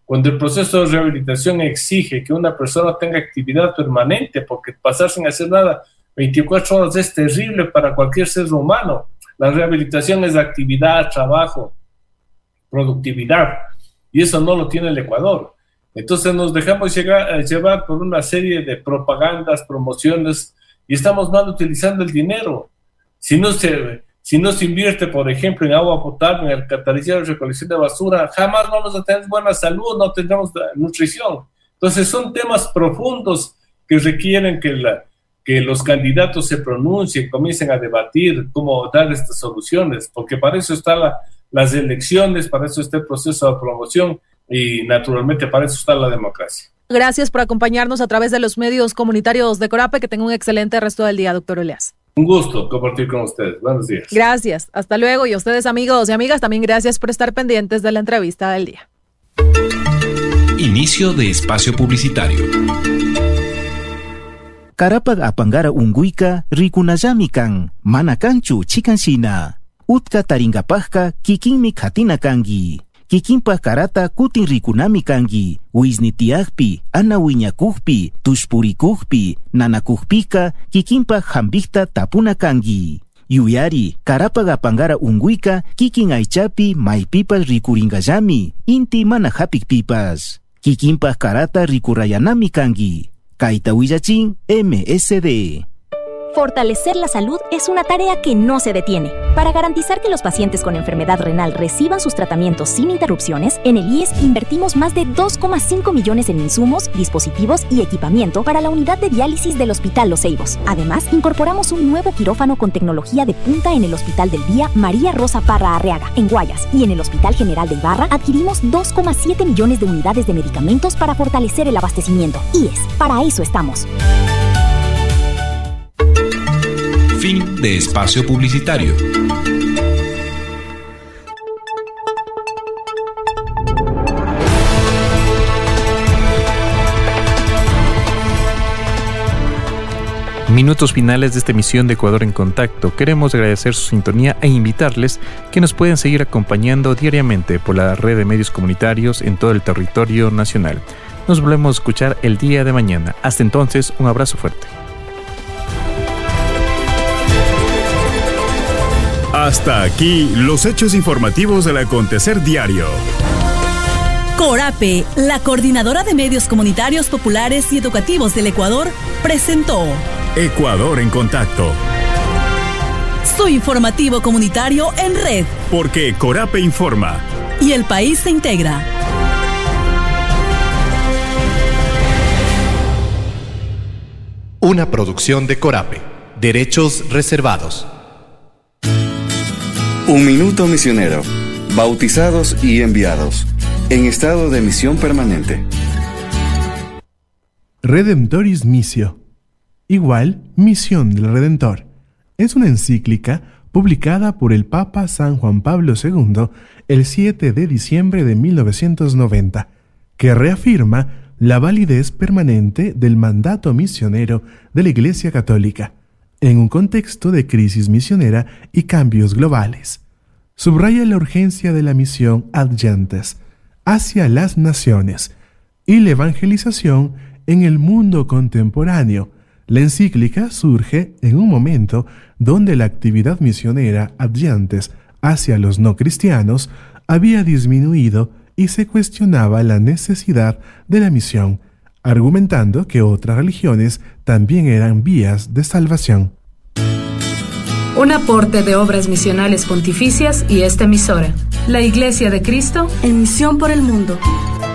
Cuando el proceso de rehabilitación exige que una persona tenga actividad permanente, porque pasar sin hacer nada 24 horas es terrible para cualquier ser humano. La rehabilitación es actividad, trabajo, productividad, y eso no lo tiene el Ecuador. Entonces nos dejamos llevar por una serie de propagandas, promociones, y estamos mal utilizando el dinero. Si no se invierte, por ejemplo, en agua potable, en alcantarillado, recolección de basura, jamás vamos a tener buena salud, no tendremos nutrición. Entonces son temas profundos que requieren que los candidatos se pronuncien, comiencen a debatir cómo dar estas soluciones, porque para eso están las elecciones, para eso está el proceso de promoción y naturalmente para eso está la democracia. Gracias por acompañarnos a través de los medios comunitarios de Corape. Que tenga un excelente resto del día, doctor Elias. Un gusto compartir con ustedes. Buenos días. Gracias. Hasta luego. Y a ustedes, amigos y amigas, también gracias por estar pendientes de la entrevista del día. Inicio de espacio publicitario. Karapag apangara unguika rikunallami kan, mana kanchu chikanshina. Utka taringapajka kikinmi katina kangi. Kikinpa karata kutin rikunami kangi. Uiznitiagpi, anawiñakujpi, tushpurikujpi, nanakujpika, kikinpa jambikta tapuna kangi. Yuyari, karapag apangara unguika kikin aichapi maipipas rikuringallami, inti mana hapikpipas. Kikinpa karata rikurayanami kangi. Kaita Willachin, MSD. Fortalecer la salud es una tarea que no se detiene. Para garantizar que los pacientes con enfermedad renal reciban sus tratamientos sin interrupciones, en el IES invertimos más de 2,5 millones en insumos, dispositivos y equipamiento para la unidad de diálisis del Hospital Los Ceibos. Además, incorporamos un nuevo quirófano con tecnología de punta en el Hospital del Día María Rosa Parra Arriaga, en Guayas, y en el Hospital General de Ibarra adquirimos 2,7 millones de unidades de medicamentos para fortalecer el abastecimiento. IES, para eso estamos. Fin de espacio publicitario. Minutos finales de esta emisión de Ecuador en Contacto. Queremos agradecer su sintonía e invitarles que nos pueden seguir acompañando diariamente por la red de medios comunitarios en todo el territorio nacional. Nos volvemos a escuchar el día de mañana. Hasta entonces, un abrazo fuerte. Hasta aquí los hechos informativos del acontecer diario. Corape, la coordinadora de medios comunitarios populares y educativos del Ecuador, presentó Ecuador en Contacto. Su informativo comunitario en red. Porque Corape informa. Y el país se integra. Una producción de Corape. Derechos reservados. Un minuto misionero. Bautizados y enviados. En estado de misión permanente. Redemptoris Missio. Igual, Misión del Redentor. Es una encíclica publicada por el Papa San Juan Pablo II el 7 de diciembre de 1990, que reafirma la validez permanente del mandato misionero de la Iglesia Católica, en un contexto de crisis misionera y cambios globales. Subraya la urgencia de la misión ad gentes, hacia las naciones, y la evangelización en el mundo contemporáneo. La encíclica surge en un momento donde la actividad misionera ad gentes hacia los no cristianos había disminuido y se cuestionaba la necesidad de la misión, argumentando que otras religiones también eran vías de salvación. Un aporte de Obras Misionales Pontificias y esta emisora. La Iglesia de Cristo en misión por el mundo.